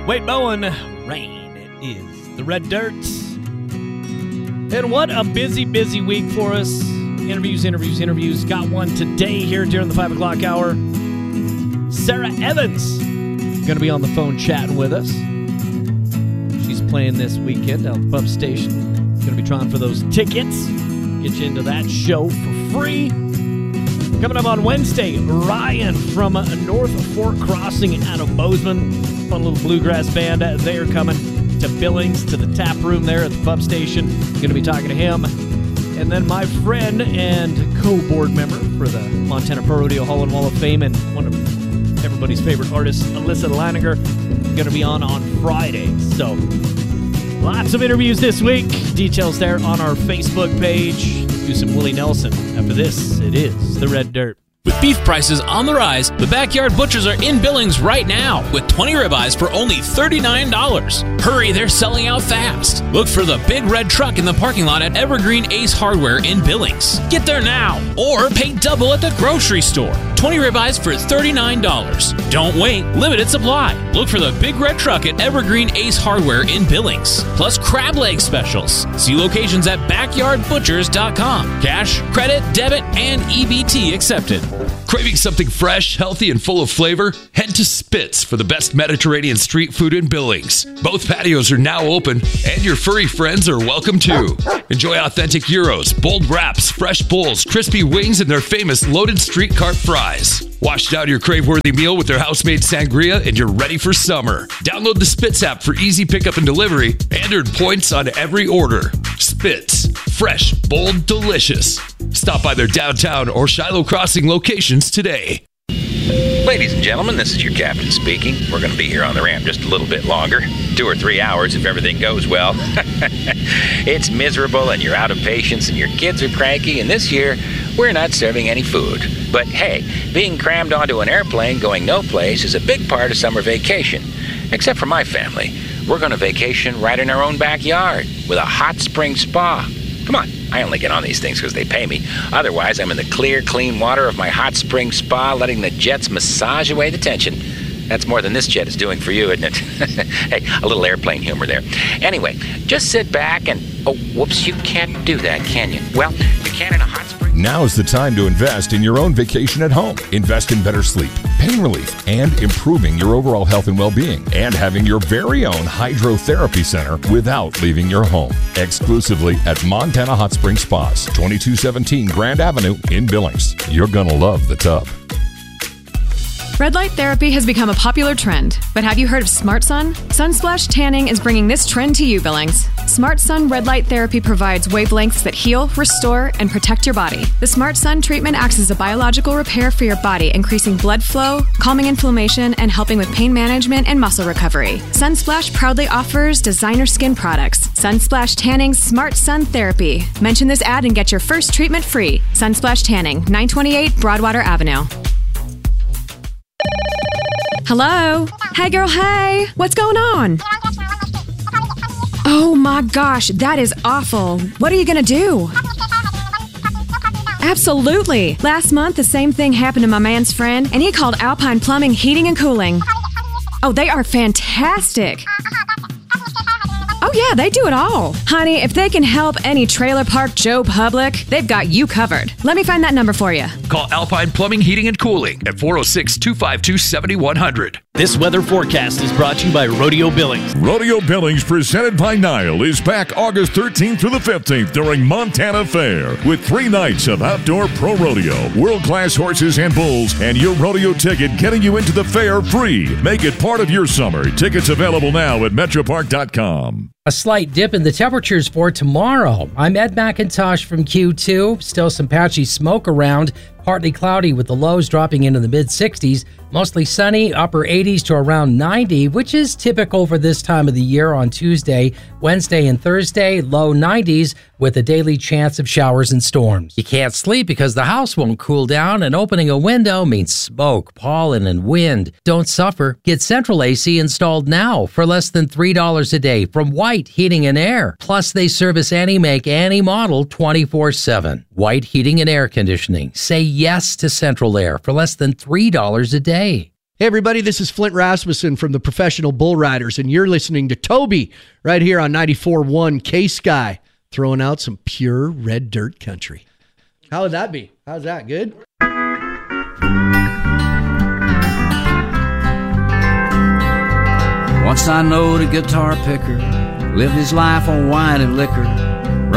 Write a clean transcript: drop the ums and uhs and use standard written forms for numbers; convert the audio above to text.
Wade Bowen, Rain is the Red Dirt. And what a busy week for us. Interviews. Got one today here during the 5 o'clock hour. Sarah Evans going to be on the phone chatting with us. She's playing this weekend out at the pump station. Going to be trying for those tickets. Get you into that show for free. Coming up on Wednesday, Ryan from North Fork Crossing out of Bozeman. Fun little bluegrass band. They're coming to Billings, to the tap room there at the pump station. Going to be talking to him. And then my friend and co-board member for the Montana Pro Rodeo Hall and Wall of Fame and one of everybody's favorite artists, Alyssa Laniger, going to be on Friday. So lots of interviews this week. Details there on our Facebook page. Let's do some Willie Nelson. After this, it is the Red Dirt. With beef prices on the rise, the Backyard Butchers are in Billings right now with 20 ribeyes for only $39. Hurry, they're selling out fast. Look for the big red truck in the parking lot at Evergreen Ace Hardware in Billings. Get there now or pay double at the grocery store. 20 ribeyes for $39. Don't wait, limited supply. Look for the big red truck at Evergreen Ace Hardware in Billings. Plus crab leg specials. See locations at backyardbutchers.com. Cash, credit, debit, and EBT accepted. Craving something fresh, healthy, and full of flavor? Head to Spitz for the best Mediterranean street food in Billings. Both patios are now open, and your furry friends are welcome too. Enjoy authentic gyros, bold wraps, fresh bowls, crispy wings, and their famous loaded street cart fries. Wash down your crave-worthy meal with their house-made sangria, and you're ready for summer. Download the Spitz app for easy pickup and delivery, and earn points on every order. Spitz. Fresh, bold, delicious. Stop by their downtown or Shiloh Crossing locations today. Ladies and gentlemen, this is your captain speaking. We're going to be here on the ramp just a little bit longer. 2 or 3 hours if everything goes well. It's miserable and you're out of patience and your kids are cranky, and this year we're not serving any food. But hey, being crammed onto an airplane going no place is a big part of summer vacation. Except for my family. We're going to vacation right in our own backyard with a hot spring spa. Come on, I only get on these things because they pay me. Otherwise, I'm in the clear, clean water of my hot spring spa, letting the jets massage away the tension. That's more than this jet is doing for you, isn't it? Hey, a little airplane humor there. Anyway, just sit back and... Oh, whoops, you can't do that, can you? Well, you can in a hot spring... Now is the time to invest in your own vacation at home. Invest in better sleep, pain relief, and improving your overall health and well-being, and having your very own hydrotherapy center without leaving your home. Exclusively at Montana Hot Spring Spas, 2217 Grand Avenue in Billings. You're gonna love the tub. Red light therapy has become a popular trend, but have you heard of Smart Sun? Sunsplash Tanning is bringing this trend to you, Billings. Smart Sun red light therapy provides wavelengths that heal, restore, and protect your body. The Smart Sun treatment acts as a biological repair for your body, increasing blood flow, calming inflammation, and helping with pain management and muscle recovery. Sunsplash proudly offers designer skin products. Sunsplash Tanning's Smart Sun Therapy. Mention this ad and get your first treatment free. Sunsplash Tanning, 928 Broadwater Avenue. Hello? Hey girl, hey! What's going on? Oh my gosh, that is awful. What are you gonna do? Absolutely. Last month, the same thing happened to my man's friend, and he called Alpine Plumbing, Heating, and Cooling. Oh, they are fantastic. Oh yeah, they do it all. Honey, if they can help any trailer park Joe Public, they've got you covered. Let me find that number for you. Call Alpine Plumbing, Heating, and Cooling at 406-252-7100. This weather forecast is brought to you by Rodeo Billings. Rodeo Billings, presented by Nile, is back August 13th through the 15th during Montana Fair with 3 nights of outdoor pro rodeo, world-class horses and bulls, and your rodeo ticket getting you into the fair free. Make it part of your summer. Tickets available now at metropark.com. A slight dip in the temperatures for tomorrow. I'm Ed McIntosh from Q2. Still some patchy smoke around. Partly cloudy with the lows dropping into the mid-60s. Mostly sunny, upper 80s to around 90, which is typical for this time of the year on Tuesday, Wednesday, and Thursday. Low 90s with a daily chance of showers and storms. You can't sleep because the house won't cool down, and opening a window means smoke, pollen, and wind. Don't suffer. Get Central AC installed now for less than $3 a day from White Heating and Air. Plus, they service any make, any model 24/7. White Heating and Air Conditioning. Say yes to Central Air for less than $3 a day. Hey, everybody, this is Flint Rasmussen from the Professional Bull Riders, and you're listening to Toby right here on 94.1 K-Sky, throwing out some pure red dirt country. How would that be? How's that? Good? Once I knowed a guitar picker lived his life on wine and liquor.